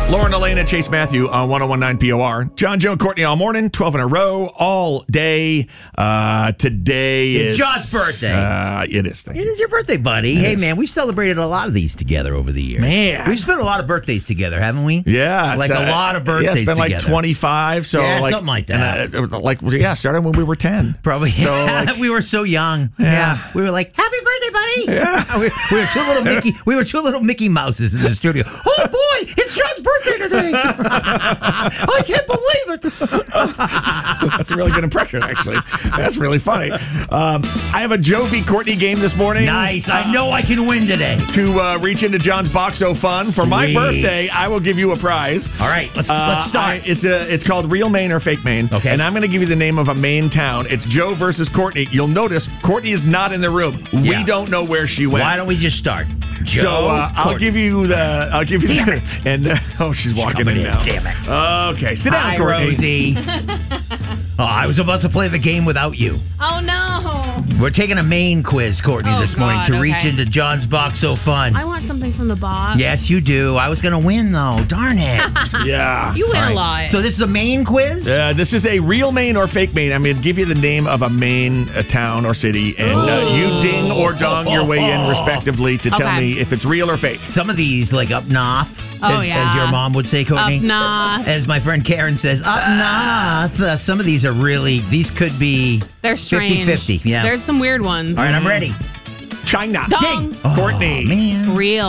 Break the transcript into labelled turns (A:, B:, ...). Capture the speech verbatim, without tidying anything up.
A: Lauren, Elena, Chase Matthew on one oh one point nine P O R. John, Joe, and Courtney all morning, twelve in a row, all day. Uh, today
B: It's
A: is...
B: John's birthday.
A: Uh, it is. Thank
B: It
A: you.
B: is your birthday, buddy.
A: It
B: hey,
A: is.
B: man, we've celebrated a lot of these together over the years.
A: Man.
B: We've spent a lot of birthdays together, haven't we?
A: Yeah.
B: Like
A: so-
B: a lot of birthdays
A: Yeah, it's been like
B: together.
A: twenty-five. So
B: Yeah,
A: like,
B: something like that.
A: And, uh, like, yeah, started when we were ten.
B: Probably.
A: So, like,
B: we were so young.
A: Yeah.
B: We were like, happy birthday, buddy.
A: Yeah.
B: we, we were two little Mickey We were two little Mickey Mouses in the studio. Oh, boy, it's John's birthday today. I can't believe it.
A: That's a really good impression, actually. That's really funny. Um, I have a Jovi Courtney game this morning.
B: Nice. I know I can win today.
A: To uh, reach into John's Boxo Fun. For my
B: Sweet.
A: birthday, I will give you a prize.
B: All right, let's,
A: Uh,
B: let's start.
A: I- it's a, it's called Real Maine or Fake Maine.
B: Okay.
A: And I'm going to give you the name of a Maine town. It's Joe versus Courtney. You'll notice Courtney is not in the room.
B: Yeah.
A: We don't know where she went.
B: Why don't we just start? Joe,
A: so uh, I'll
B: Courtney.
A: give you the. I'll give you
B: Damn
A: the.
B: it.
A: And uh, oh, she's walking
B: coming
A: in
B: in.
A: now.
B: Damn it.
A: Okay, sit down,
B: Hi,
A: Courtney.
B: Rosie. oh, I was about to play the game without you.
C: Oh, no.
B: We're taking a Maine quiz, Courtney,
C: Oh,
B: this morning
C: God,
B: to reach
C: okay.
B: into John's Box So Fun.
C: I want something from the box.
B: Yes, you do. I was going to win, though. Darn it.
A: Yeah.
C: You win
B: All
C: a
B: right.
C: lot.
B: So this is a Maine quiz?
A: Uh, this is a real Maine or fake Maine. I'm going to give you the name of a Maine a town or city, and uh, you ding or dong your way in, respectively, to tell
C: Okay.
A: me if it's real or fake.
B: Some of these, like up north,
C: Oh,
B: as,
C: yeah.
B: as your mom would say, Courtney.
C: Up north.
B: As my friend Karen says, up north. Uh, some of these are really, these could be
C: They're strange.
B: fifty-fifty. Yeah.
C: There's some weird ones.
B: All right, I'm ready.
A: China.
C: Dong.
A: Courtney.
B: Oh, man.
C: Real.